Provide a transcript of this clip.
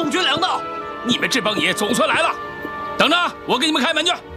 送军粮的。你们这帮爷总算来了，等着，我给你们开门去。